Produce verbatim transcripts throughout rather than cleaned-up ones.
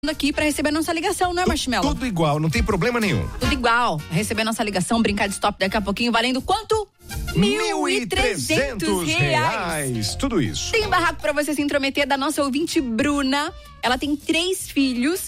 aqui para receber nossa ligação, não é, Marshmello? Tudo igual, não tem problema nenhum. Tudo igual. Receber nossa ligação, brincar de stop daqui a pouquinho, valendo quanto? Mil e trezentos reais. Tudo isso. Tem um barraco pra você se intrometer da nossa ouvinte Bruna. Ela tem três filhos,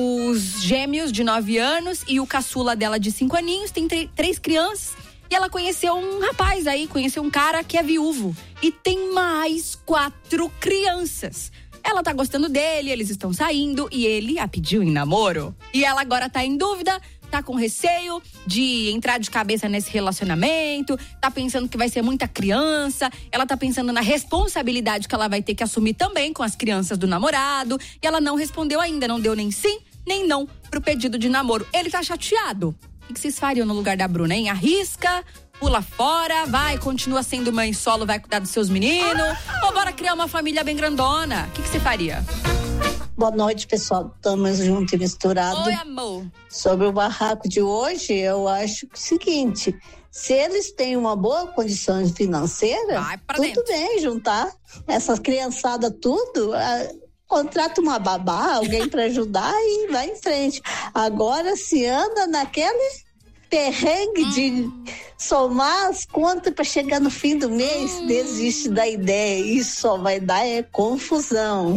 os gêmeos de nove anos e o caçula dela de cinco aninhos. Tem três crianças. E ela conheceu um rapaz aí, conheceu um cara que é viúvo. E tem mais quatro crianças. Ela tá gostando dele, eles estão saindo e ele a pediu em namoro. E ela agora tá em dúvida, tá com receio de entrar de cabeça nesse relacionamento, tá pensando que vai ser muita criança, ela tá pensando na responsabilidade que ela vai ter que assumir também com as crianças do namorado. E ela não respondeu ainda, não deu nem sim, nem não pro pedido de namoro. Ele tá chateado. O que vocês fariam no lugar da Bruna, hein? Arrisca? Pula fora, vai, continua sendo mãe solo, vai cuidar dos seus meninos, ou bora criar uma família bem grandona? O que, que você faria? Boa noite, pessoal. Estamos junto e misturado. Oi, amor. Sobre o barraco de hoje, eu acho que é o seguinte: se eles têm uma boa condição financeira, tudo dentro. bem juntar essas criançadas tudo. A... Contrata uma babá, alguém para ajudar e vai em frente. Agora, se anda naquele perrengue de somar as contas para chegar no fim do mês, hum. desiste da ideia. Isso só vai dar é confusão.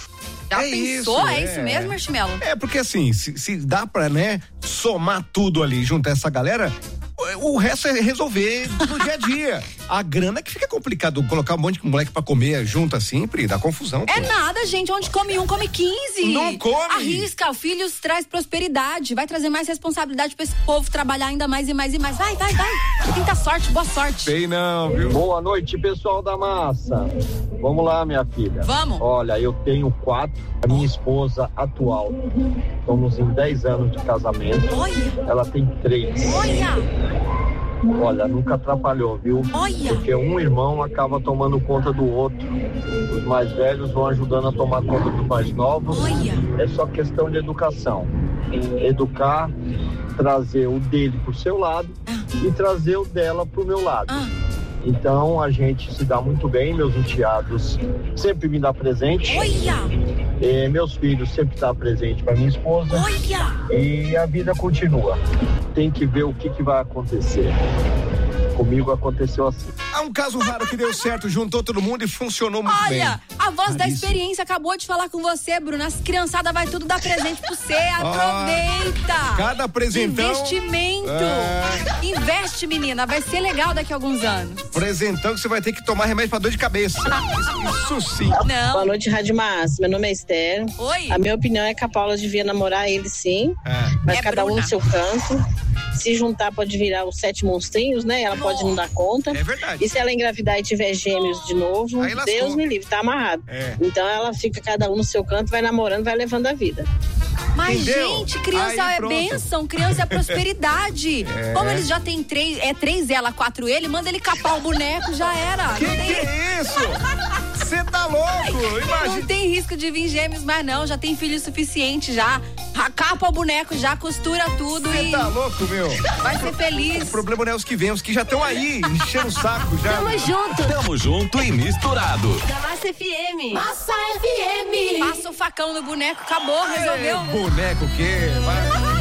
Já é pensou? Isso, é, é isso mesmo, Marshmello? É, porque assim, se, se dá pra, né, somar tudo ali, juntar essa galera, o resto é resolver no dia a dia. A grana que fica complicado, colocar um monte de moleque pra comer junto assim, Pri, dá confusão. É pô. nada, gente, onde come um, come quinze. Não come. Arrisca, o filho traz prosperidade, vai trazer mais responsabilidade pra esse povo trabalhar ainda mais e mais e mais. Vai, vai, vai. Tenta sorte, boa sorte. Sei não, viu? Boa noite, pessoal da massa. Vamos lá, minha filha. Vamos. Olha, eu tenho quatro, a minha esposa atual. Estamos em dez anos de casamento. Olha. Ela tem três. Olha. Olha, nunca atrapalhou, viu? Olha. Porque um irmão acaba tomando conta do outro. Os mais velhos vão ajudando a tomar conta dos mais novos. Olha. É só questão de educação. Educar, trazer o dele pro seu lado ah. e trazer o dela pro meu lado. Ah. Então a gente se dá muito bem, meus enteados sempre me dão presente. Olha. E meus filhos sempre dão presente para minha esposa. Olha. E a vida continua. Tem que ver o que, que vai acontecer. Comigo aconteceu assim. Há um caso raro que deu certo, juntou todo mundo e funcionou muito Olha, bem. Olha, a voz Caríssimo. da experiência acabou de falar com você, Bruna. As criançadas vai tudo dar presente pra você. Aproveita. Ah, cada presentão. Investimento. É... Investe, menina. Vai ser legal daqui a alguns anos. Presentão que você vai ter que tomar remédio pra dor de cabeça. Isso, isso sim. Não. Boa noite, Rádio Massa. Meu nome é Esther. Oi. A minha opinião é que a Paula devia namorar ele, sim. É. Mas é cada Bruna. um no seu canto. Se juntar pode virar os sete monstrinhos, né? Ela pode não dar conta. É verdade. E se ela engravidar e tiver gêmeos de novo, Deus me livre, tá amarrado. É. Então ela fica cada um no seu canto, vai namorando, vai levando a vida. Mas, entendeu? gente, criança Aí, é pronto. bênção, criança é prosperidade. É. Como eles já têm três, é três ela, quatro ele, manda ele capar o boneco, já era. Que não que tem... é isso? Você tá louco? Imagina. Não tem risco de vir gêmeos, mas não, já tem filho suficiente já. Capa o boneco já, costura tudo. Você e tá louco, meu? vai ser feliz. O problema não é os que vêm, os que já estão aí, enchendo o saco já. Tamo junto. Tamo junto e misturado. Da Massa F M. Massa F M. Passa o facão no boneco, acabou, resolveu. Boneco o quê? Vai.